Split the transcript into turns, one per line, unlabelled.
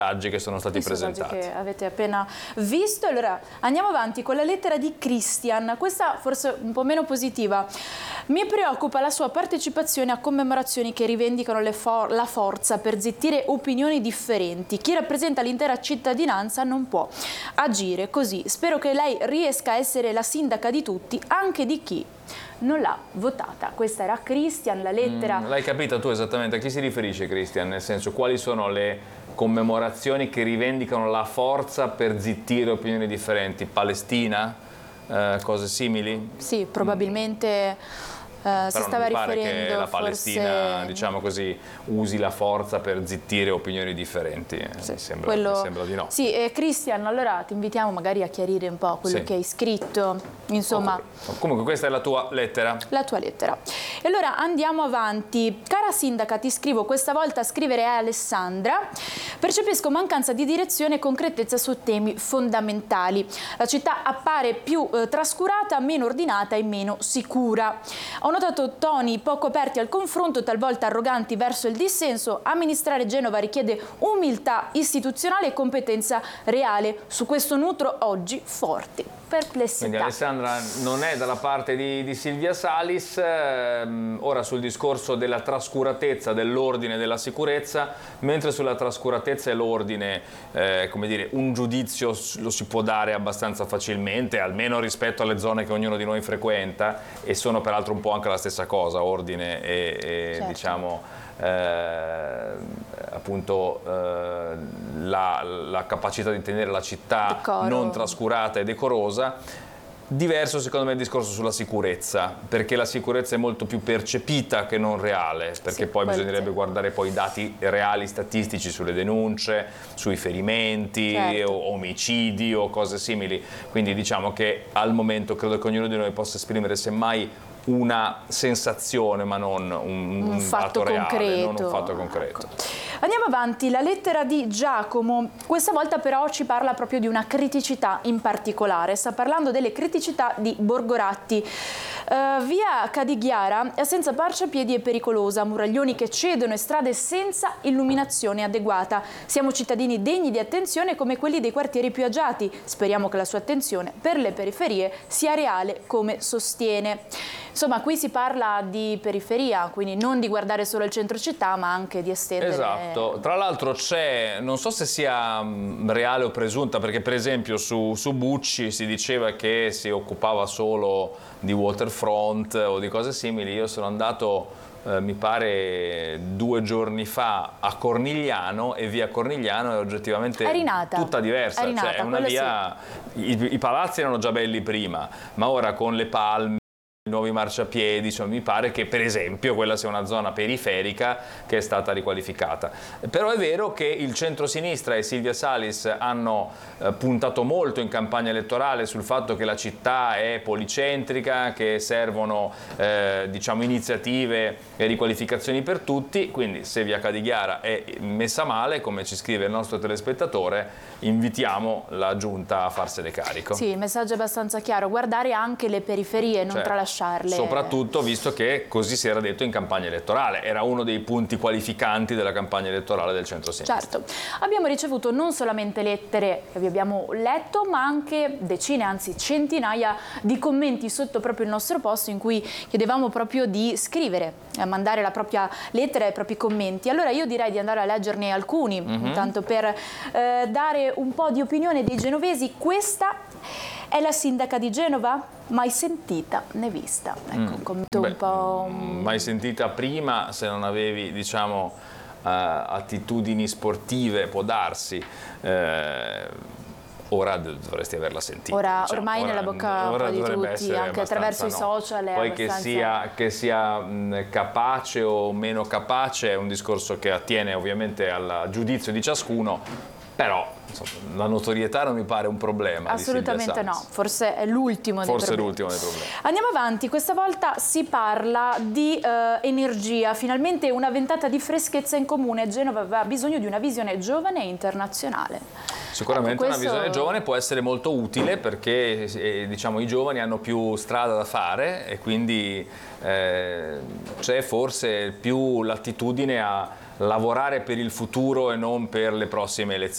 che sono stati presentati.
Che avete appena visto. Allora andiamo avanti con la lettera di Christian, questa forse un po' meno positiva. Mi preoccupa la sua partecipazione a commemorazioni che rivendicano la forza per zittire opinioni differenti. Chi rappresenta l'intera cittadinanza non può agire così. Spero che lei riesca a essere la sindaca di tutti, anche di chi non l'ha votata. Questa era Christian, la lettera.
L'hai capita tu esattamente a chi si riferisce Christian? Nel senso, quali sono le commemorazioni che rivendicano la forza per zittire opinioni differenti? Palestina? Cose simili?
Sì, probabilmente si stava riferendo
che la Palestina,
forse...
diciamo così, usi la forza per zittire opinioni differenti.
Sì,
mi sembra di no.
Sì, Christian, allora ti invitiamo magari a chiarire un po' quello che hai scritto, insomma.
Comunque questa è la tua lettera.
La tua lettera. E allora andiamo avanti. Cara sindaca, ti scrivo, questa volta scrivere è Alessandra. Percepisco mancanza di direzione e concretezza su temi fondamentali. La città appare più trascurata, meno ordinata e meno sicura. Ho notato toni poco aperti al confronto, talvolta arroganti verso il dissenso. Amministrare Genova richiede umiltà istituzionale e competenza reale. Su questo nutro oggi forti perplessità.
Quindi Alessandra non è dalla parte di Silvia Salis. Ora sul discorso della trascuratezza, dell'ordine e della sicurezza, mentre sulla trascuratezza e l'ordine, come dire, un giudizio lo si può dare abbastanza facilmente, almeno rispetto alle zone che ognuno di noi frequenta, e sono peraltro un po' anche la stessa cosa, ordine e
certo,
diciamo appunto la capacità di tenere la città non trascurata e decorosa. Diverso secondo me il discorso sulla sicurezza, perché la sicurezza è molto più percepita che non reale, perché poi bisognerebbe guardare poi i dati reali statistici sulle denunce, sui ferimenti, o omicidi o cose simili. Quindi diciamo che al momento credo che ognuno di noi possa esprimere semmai una sensazione, ma non un fatto reale, concreto. Non un fatto concreto.
Andiamo avanti, la lettera di Giacomo, questa volta però ci parla proprio di una criticità in particolare, sta parlando delle criticità di Borgoratti. Via Cadighiara è senza marciapiedi e pericolosa, muraglioni che cedono e strade senza illuminazione adeguata. Siamo cittadini degni di attenzione come quelli dei quartieri più agiati. Speriamo che la sua attenzione per le periferie sia reale come sostiene. Insomma, qui si parla di periferia, quindi non di guardare solo il centro città, ma anche di estendere...
Esatto. Tra l'altro c'è, non so se sia reale o presunta, perché per esempio su Bucci si diceva che si occupava solo di waterfront o di cose simili. Io sono andato, mi pare 2 giorni fa, a Cornigliano, e via Cornigliano è oggettivamente tutta diversa. Cioè, è una via, i palazzi erano già belli prima, ma ora con le palme, i nuovi marciapiedi, insomma, mi pare che per esempio quella sia una zona periferica che è stata riqualificata. Però è vero che il centro-sinistra e Silvia Salis hanno puntato molto in campagna elettorale sul fatto che la città è policentrica, che servono diciamo iniziative e riqualificazioni per tutti, quindi se via Cadighiara è messa male, come ci scrive il nostro telespettatore, invitiamo la giunta a farsene carico.
Sì, il messaggio è abbastanza chiaro, guardare anche le periferie, non tralasciarle.
Soprattutto visto che così si era detto in campagna elettorale, era uno dei punti qualificanti della campagna elettorale del centro-sinistra.
Certo, abbiamo ricevuto non solamente lettere che vi abbiamo letto, ma anche decine, anzi centinaia di commenti sotto proprio il nostro post in cui chiedevamo proprio di scrivere, mandare la propria lettera e i propri commenti. Allora io direi di andare a leggerne alcuni, intanto per dare un po' di opinione dei genovesi. Questa è la sindaca di Genova? Mai sentita né vista. Ecco, un commento un po'...
Mai sentita prima, se non avevi, diciamo, attitudini sportive, può darsi. Ora dovresti averla sentita.
Ora, diciamo, ormai nella bocca di tutti, anche attraverso i social. È
poi
abbastanza...
che sia capace o meno capace è un discorso che attiene ovviamente al giudizio di ciascuno. Però insomma, la notorietà non mi pare un problema.
Assolutamente no, forse è l'ultimo dei problemi. Andiamo avanti, questa volta si parla di energia, finalmente una ventata di freschezza in comune. Genova aveva bisogno di una visione giovane e internazionale.
Sicuramente una visione giovane può essere molto utile perché diciamo, i giovani hanno più strada da fare e quindi c'è forse più l'attitudine a lavorare per il futuro e non per le prossime elezioni.